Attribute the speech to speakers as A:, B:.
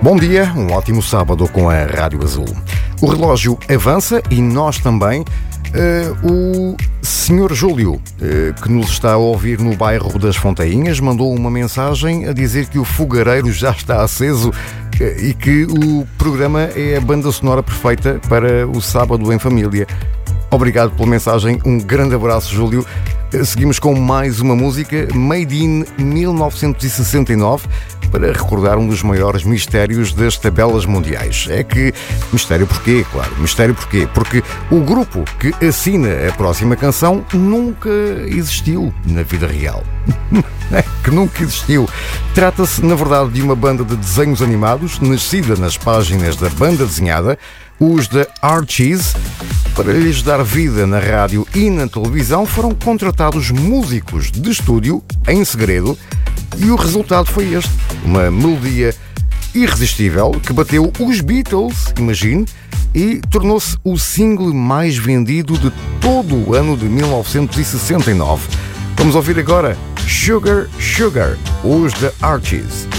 A: Bom dia, um ótimo sábado com a Rádio Azul. O relógio avança e nós também. O Sr. Júlio, que nos está a ouvir no bairro das Fontainhas, mandou uma mensagem a dizer que o fogareiro já está aceso e que o programa é a banda sonora perfeita para o sábado em família. Obrigado pela mensagem, um grande abraço, Júlio. Seguimos com mais uma música, Made in 1969, para recordar um dos maiores mistérios das tabelas mundiais. É que, mistério porquê? Claro, mistério porquê? Porque o grupo que assina a próxima canção nunca existiu na vida real. É que nunca existiu. Trata-se, na verdade, de uma banda de desenhos animados, nascida nas páginas da banda desenhada, os The Archies. Para lhes dar vida na rádio e na televisão, foram contratados músicos de estúdio, em segredo, e o resultado foi este. Uma melodia irresistível que bateu os Beatles, imagine, e tornou-se o single mais vendido de todo o ano de 1969. Vamos ouvir agora Sugar, Sugar, os The Archies.